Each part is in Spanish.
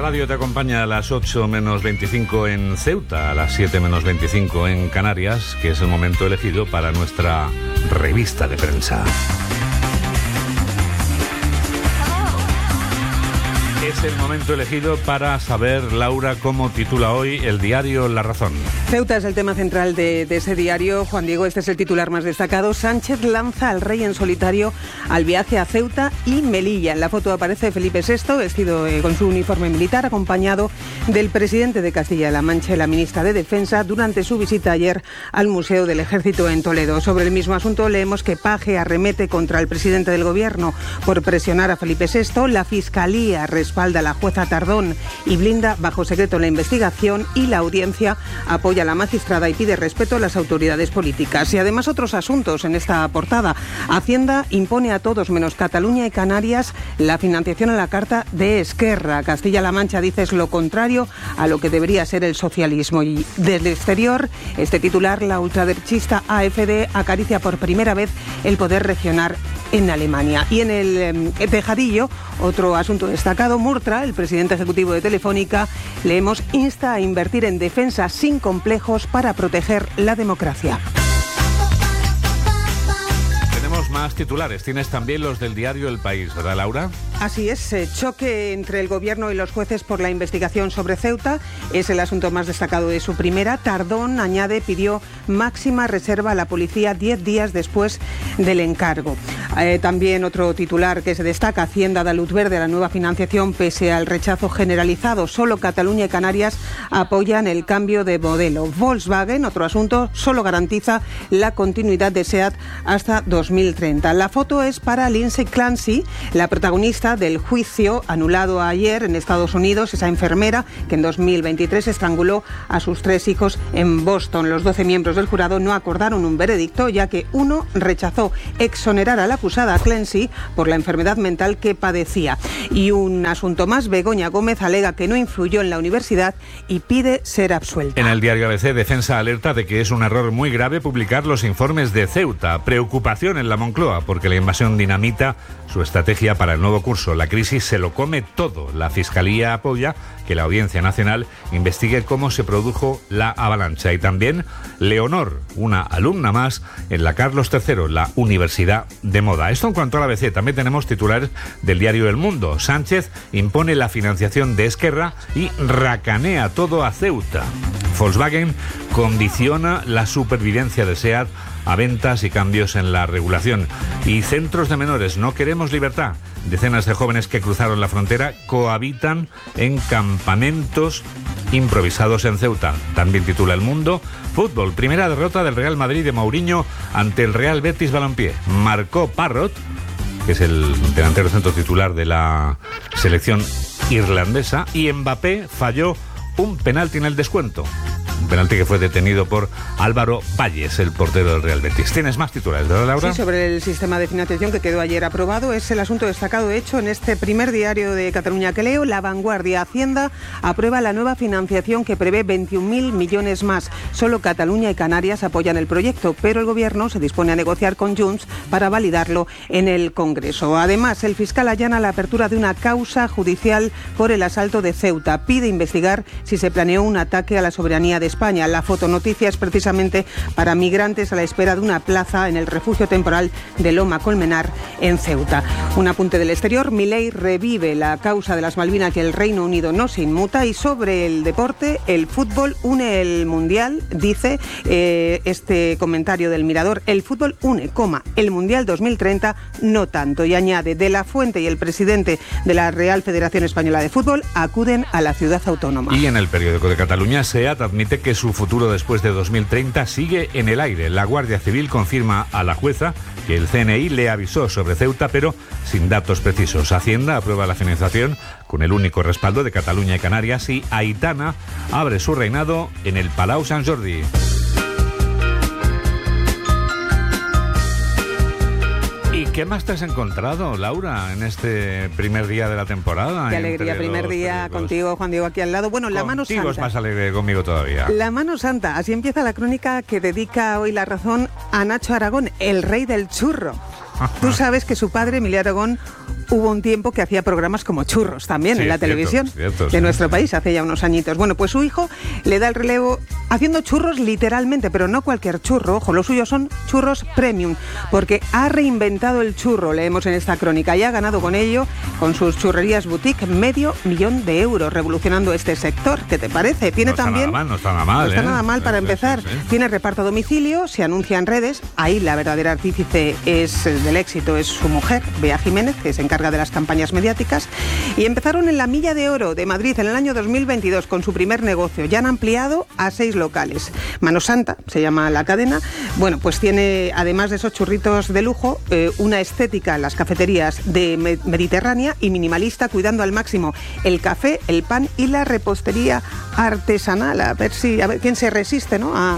radio te acompaña a las 8 menos 25 en Ceuta, a las 7 menos 25 en Canarias, que es el momento elegido para nuestra revista de prensa. Es el momento elegido para saber, Laura, cómo titula hoy el diario La Razón. Ceuta es el tema central de ese diario. Juan Diego, este es el titular más destacado. Sánchez lanza al rey en solitario al viaje a Ceuta y Melilla. En la foto aparece Felipe VI, vestido con su uniforme militar, acompañado del presidente de Castilla-La Mancha y la ministra de Defensa durante su visita ayer al Museo del Ejército en Toledo. Sobre el mismo asunto leemos que Paje arremete contra el presidente del Gobierno por presionar a Felipe VI. La Fiscalía respalda a la jueza Tardón y blinda bajo secreto la investigación, y la Audiencia apoya a la magistrada y pide respeto a las autoridades políticas. Y además otros asuntos en esta portada. Hacienda impone a todos menos Cataluña y Canarias la financiación a la carta de Esquerra. Castilla-La Mancha dice es lo contrario a lo que debería ser el socialismo. Y desde el exterior, este titular, la ultraderechista AfD acaricia por primera vez el poder regional en Alemania. Y en el tejadillo, otro asunto destacado, Murtra, el presidente ejecutivo de Telefónica, leemos, insta a invertir en defensa sin complejos para proteger la democracia. Tenemos más titulares. Tienes también los del diario El País, ¿verdad, Laura? Así es, choque entre el Gobierno y los jueces por la investigación sobre Ceuta. Es el asunto más destacado de su primera. Tardón, añade, pidió máxima reserva a la policía 10 días después del encargo. También otro titular que se destaca, Hacienda da luz verde a la nueva financiación pese al rechazo generalizado. Solo Cataluña y Canarias apoyan el cambio de modelo. Volkswagen, otro asunto, solo garantiza la continuidad de SEAT hasta 2030. La foto es para Lindsay Clancy, la protagonista del juicio anulado ayer en Estados Unidos, esa enfermera que en 2023 estranguló a sus 3 hijos en Boston. Los 12 miembros del jurado no acordaron un veredicto, ya que uno rechazó exonerar a la acusada Clancy por la enfermedad mental que padecía. Y un asunto más, Begoña Gómez alega que no influyó en la universidad y pide ser absuelta. En el diario ABC, Defensa alerta de que es un error muy grave publicar los informes de Ceuta. Preocupación en la Moncloa porque la invasión dinamita su estrategia para el nuevo curso. La crisis se lo come todo. La Fiscalía apoya que la Audiencia Nacional investigue cómo se produjo la avalancha. Y también Leonor, una alumna más en la Carlos III, la Universidad de Moda. Esto en cuanto a la ABC. También tenemos titulares del diario El Mundo. Sánchez impone la financiación de Esquerra y racanea todo a Ceuta. Volkswagen condiciona la supervivencia de SEAT a ventas y cambios en la regulación. Y centros de menores, no queremos libertad. Decenas de jóvenes que cruzaron la frontera cohabitan en campamentos improvisados en Ceuta. También titula El Mundo. Fútbol, primera derrota del Real Madrid de Mourinho ante el Real Betis Balompié. Marcó Parrott, que es el delantero centro titular de la selección irlandesa, y Mbappé falló un penalti en el descuento. Un penalti que fue detenido por Álvaro Valles, el portero del Real Betis. ¿Tienes más titulares, verdad, Laura? Sí, sobre el sistema de financiación que quedó ayer aprobado. Es el asunto destacado, de hecho, en este primer diario de Cataluña que leo. La Vanguardia. Hacienda aprueba la nueva financiación que prevé 21.000 millones más. Solo Cataluña y Canarias apoyan el proyecto, pero el Gobierno se dispone a negociar con Junts para validarlo en el Congreso. Además, el fiscal allana la apertura de una causa judicial por el asalto de Ceuta. Pide investigar si se planeó un ataque a la soberanía de España. La fotonoticia es precisamente para migrantes a la espera de una plaza en el refugio temporal de Loma Colmenar en Ceuta. Un apunte del exterior. Milei revive la causa de las Malvinas y el Reino Unido no se inmuta. Y sobre el deporte, el fútbol une el Mundial, dice este comentario del Mirador. El fútbol une, el Mundial 2030 no tanto. Y añade, De la Fuente y el presidente de la Real Federación Española de Fútbol acuden a la ciudad autónoma. Y en el periódico de Cataluña, SEAT admite que su futuro después de 2030 sigue en el aire. La Guardia Civil confirma a la jueza que el CNI le avisó sobre Ceuta, pero sin datos precisos. Hacienda aprueba la financiación con el único respaldo de Cataluña y Canarias, y Aitana abre su reinado en el Palau Sant Jordi. ¿Y qué más te has encontrado, Laura, en este primer día de la temporada? Qué alegría, primer día contigo, Juan Diego, aquí al lado. Bueno, la mano santa. Contigo es más alegre, conmigo todavía. La mano santa, así empieza la crónica que dedica hoy La Razón a Nacho Aragón, el rey del churro. Tú sabes que su padre, Emilio Aragón, hubo un tiempo que hacía programas como Churros también en la televisión de nuestro país, hace ya unos añitos. Bueno, pues su hijo le da el relevo haciendo churros literalmente, pero no cualquier churro. Ojo, los suyos son churros premium, porque ha reinventado el churro, leemos en esta crónica, y ha ganado con ello, con sus churrerías boutique, $500,000 euros, revolucionando este sector. ¿Qué te parece? Tiene también... No está nada mal para empezar. Sí. Tiene reparto a domicilio, se anuncia en redes. Ahí la verdadera artífice del éxito es su mujer, Bea Jiménez, que se encarga de las campañas mediáticas, y empezaron en la Milla de Oro de Madrid en el año 2022 con su primer negocio. Ya han ampliado a 6 locales. Mano Santa se llama la cadena. Bueno, pues tiene, además de esos churritos de lujo, una estética en las cafeterías de mediterránea y minimalista, cuidando al máximo el café, el pan y la repostería artesanal. A ver quién se resiste, ¿no? A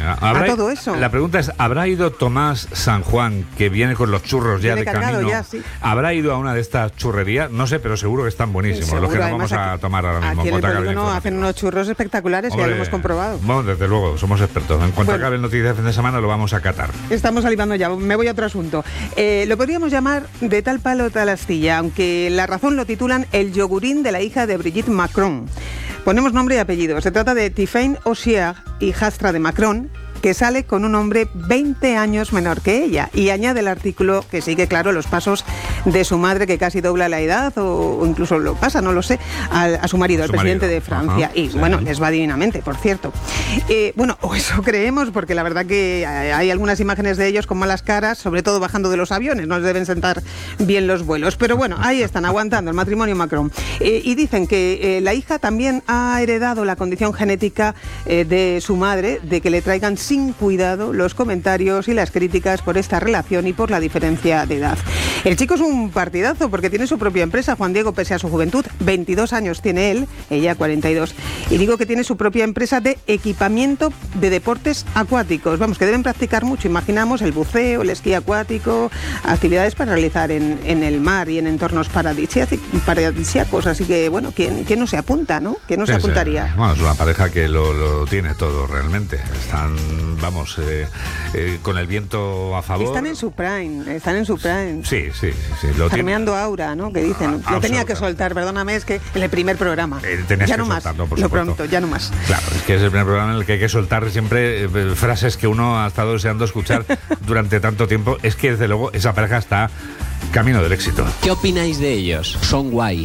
todo eso. La pregunta es, ¿habrá ido Tomás San Juan, que viene con los churros ya de camino? Ya, sí. ¿Habrá ido a una de estas churrerías? No sé, pero seguro que están buenísimos. Seguro, los que no vamos a tomar ahora mismo. Aquí en el polígono hacen unos churros espectaculares. Hombre, ya lo hemos comprobado. Bueno, desde luego, somos expertos. En cuanto acabe el noticiero de fin de semana, lo vamos a catar. Estamos salivando ya. Me voy a otro asunto. Lo podríamos llamar de tal palo tal astilla, aunque La Razón lo titulan El yogurín de la hija de Brigitte Macron. Ponemos nombre y apellido. Se trata de Tiffaine Augier, hijastra de Macron, que sale con un hombre 20 años menor que ella, y añade el artículo que sigue, claro, los pasos de su madre, que casi dobla la edad, o incluso lo pasa, no lo sé, a su marido, el presidente de Francia. Ajá, y sí. Bueno, les va divinamente, por cierto. Bueno, o eso creemos, porque la verdad que hay algunas imágenes de ellos con malas caras, sobre todo bajando de los aviones, no les deben sentar bien los vuelos. Pero bueno, ahí están, aguantando el matrimonio Macron. Y dicen que la hija también ha heredado la condición genética de su madre, de que le traigan sin cuidado los comentarios y las críticas por esta relación y por la diferencia de edad. El chico es un partidazo porque tiene su propia empresa, Juan Diego, pese a su juventud. 22 años tiene él, ella 42. Y digo que tiene su propia empresa de equipamiento de deportes acuáticos. Vamos, que deben practicar mucho. Imaginamos el buceo, el esquí acuático, actividades para realizar en el mar y en entornos paradisíacos. Así que, bueno, ¿quién no se apunta, no? ¿Quién no se apuntaría? Sí. Bueno, es una pareja que lo tiene todo realmente. Están, vamos, con el viento a favor. Están en su prime. Sí. Farmeando aura, ¿no? Que dicen. Lo tenía que soltar, perdóname, es que en el primer programa. Ya no más. Lo pronto, ya no más. Claro, es que es el primer programa en el que hay que soltar siempre frases que uno ha estado deseando escuchar durante tanto tiempo. Es que, desde luego, esa pareja está camino del éxito. ¿Qué opináis de ellos? Son guay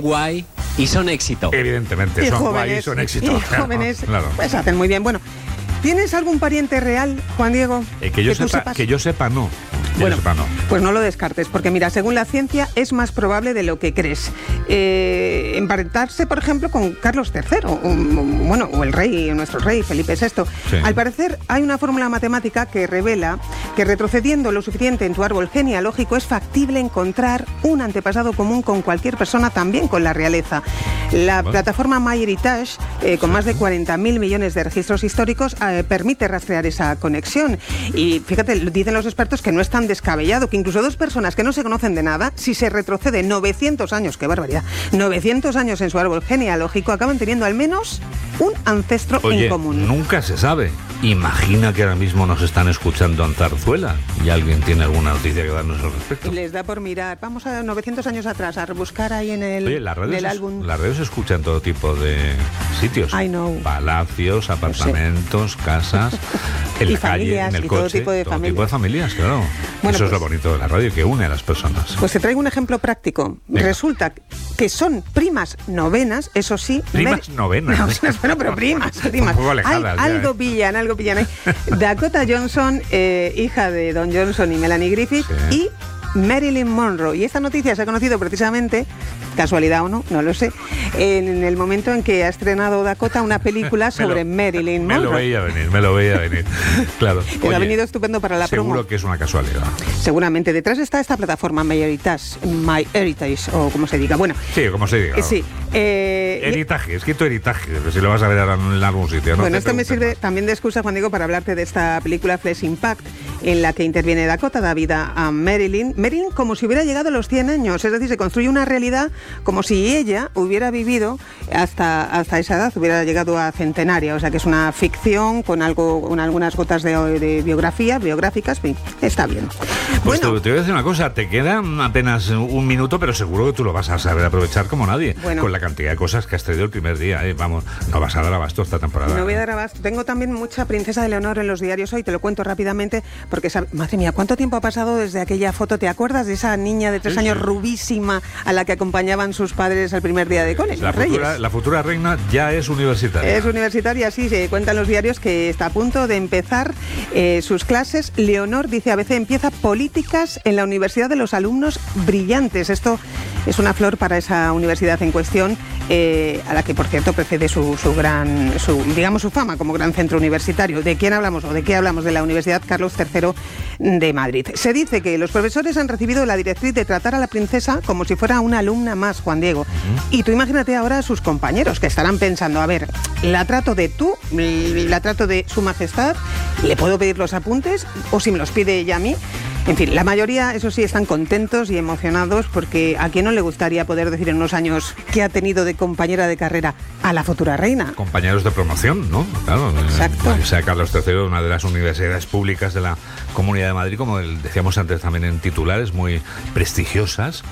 y son éxito. Evidentemente, son guay y son éxito. Y jóvenes, claro. Pues hacen muy bien. Bueno, ¿tienes algún pariente real, Juan Diego? Que yo sepa, no. Bueno, pues no lo descartes, porque mira, según la ciencia es más probable de lo que crees. Emparentarse, por ejemplo, con Carlos III, o el rey, nuestro rey, Felipe VI. Sí. Al parecer hay una fórmula matemática que revela que retrocediendo lo suficiente en tu árbol genealógico es factible encontrar un antepasado común con cualquier persona, también con la realeza. La plataforma MyHeritage, con más de 40.000 millones de registros históricos, permite rastrear esa conexión. Y fíjate, dicen los expertos que no es tan descabellado, que incluso dos personas que no se conocen de nada, si se retrocede 900 años, ¡qué barbaridad!, 900 años en su árbol genealógico, acaban teniendo al menos un ancestro en común. Nunca se sabe. Imagina que ahora mismo nos están escuchando en Zarzuela y alguien tiene alguna noticia que darnos al respecto. Y les da por mirar. Vamos a 900 años atrás, a rebuscar ahí en el álbum. Las redes se escuchan todo tipo de sitios. I know. Palacios, apartamentos, casas, en la calle, en el coche. Todo tipo de familias, claro. Bueno, eso es lo bonito de la radio, que une a las personas. Pues te traigo un ejemplo práctico. Venga. Resulta que son primas novenas, eso sí. Primas novenas. Bueno, pero primas. Un poco alejadas, algo pillan ahí. Dakota Johnson, hija de Don Johnson y Melanie Griffith, sí. Y Marilyn Monroe. Y esta noticia se ha conocido precisamente, casualidad o no, no lo sé, en el momento en que ha estrenado Dakota una película sobre Marilyn Monroe. Me lo veía venir, claro. Oye, ha venido estupendo para la promo. Seguro que es una casualidad. Seguramente. Detrás está esta plataforma MyHeritage, o como se diga. Bueno. Sí, como se diga. Sí. Heritage, escrito Heritage, si lo vas a ver en algún sitio. Bueno, esto me sirve también de excusa, Juan Diego, para hablarte de esta película Flesh Impact, en la que interviene Dakota, da vida a Marilyn, como si hubiera llegado a los 100 años. Es decir, se construye una realidad como si ella hubiera vivido hasta esa edad, hubiera llegado a centenaria. O sea que es una ficción con algunas gotas de biográficas. Está bien. Pues bueno, te voy a decir una cosa, te queda apenas un minuto, pero seguro que tú lo vas a saber aprovechar como nadie, con la cantidad de cosas que has traído el primer día. Vamos, no vas a dar abasto esta temporada. No voy a dar abasto. Tengo también mucha Princesa de Leonor en los diarios hoy, te lo cuento rápidamente, porque, madre mía, ¿cuánto tiempo ha pasado desde aquella foto? ¿Te acuerdas de esa niña de 3 años rubísima a la que acompañan sus padres al primer día de cole? La futura reina ya es universitaria. Es universitaria, sí, se cuentan los diarios que está a punto de empezar sus clases. Leonor, dice ABC, empieza políticas en la Universidad de los Alumnos Brillantes. Esto es una flor para esa universidad en cuestión, a la que, por cierto, precede su fama como gran centro universitario. ¿De quién hablamos o de qué hablamos? De la Universidad Carlos III de Madrid. Se dice que los profesores han recibido la directriz de tratar a la princesa como si fuera una alumna más, Juan Diego. Y tú imagínate ahora a sus compañeros, que estarán pensando, a ver, la trato de tú, la trato de su majestad, ¿le puedo pedir los apuntes? ¿O si me los pide ella a mí? En fin, la mayoría, eso sí, están contentos y emocionados, porque ¿a quién no le gustaría poder decir en unos años que ha tenido de compañera de carrera a la futura reina? Compañeros de promoción, ¿no? Claro. Exacto. O sea, Carlos III, una de las universidades públicas de la Comunidad de Madrid, como decíamos antes también en titulares, muy prestigiosas,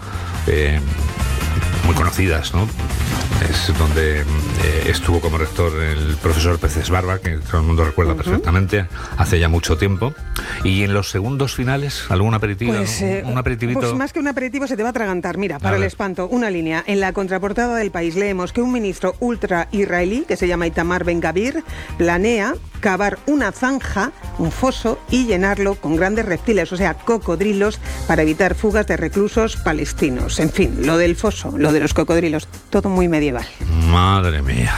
muy conocidas, ¿no? Es donde estuvo como rector el profesor Peces Barba, que todo el mundo recuerda perfectamente, hace ya mucho tiempo. Y en los segundos finales, ¿algún aperitivo? ¿Un aperitivito? Pues más que un aperitivo se te va a atragantar. Mira, para el espanto, una línea. En la contraportada del País leemos que un ministro ultra-israelí, que se llama Itamar Ben-Gavir, planea cavar una zanja, un foso, y llenarlo con grandes reptiles, o sea, cocodrilos, para evitar fugas de reclusos palestinos. En fin, lo del foso, lo de los cocodrilos, todo muy medieval. Madre mía.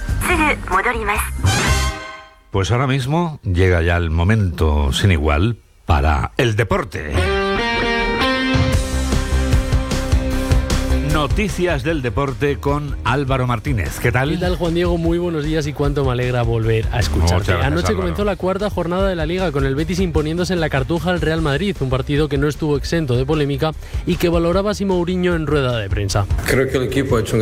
Pues ahora mismo llega ya el momento sin igual para el deporte. Noticias del deporte con Álvaro Martínez. ¿Qué tal? ¿Qué tal, Juan Diego? Muy buenos días y cuánto me alegra volver a escucharte. Anoche comenzó la cuarta jornada de la Liga, con el Betis imponiéndose en la Cartuja al Real Madrid, un partido que no estuvo exento de polémica y que valoraba Simo Mourinho en rueda de prensa. Creo que el equipo ha hecho un